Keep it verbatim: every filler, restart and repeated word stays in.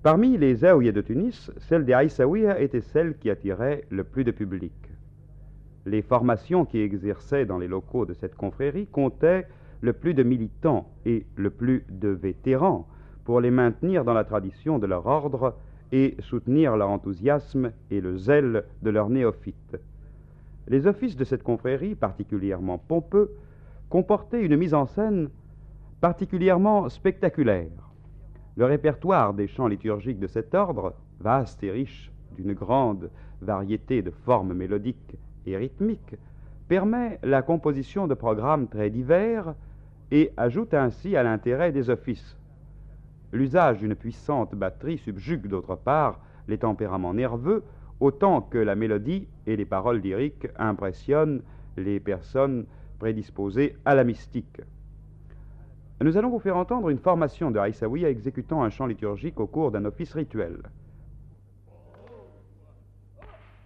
Parmi les zaouïas de Tunis, celle des Aïssaouia était celle qui attirait le plus de public. Les formations qui exerçaient dans les locaux de cette confrérie comptaient le plus de militants et le plus de vétérans pour les maintenir dans la tradition de leur ordre et soutenir leur enthousiasme et le zèle de leurs néophytes. Les offices de cette confrérie, particulièrement pompeux, comportaient une mise en scène particulièrement spectaculaire. Le répertoire des chants liturgiques de cet ordre, vaste et riche d'une grande variété de formes mélodiques et rythmiques, permet la composition de programmes très divers et ajoute ainsi à l'intérêt des offices. L'usage d'une puissante batterie subjugue d'autre part les tempéraments nerveux, autant que la mélodie et les paroles lyriques impressionnent les personnes prédisposées à la mystique. Nous allons vous faire entendre une formation de Aïssaouia exécutant un chant liturgique au cours d'un office rituel.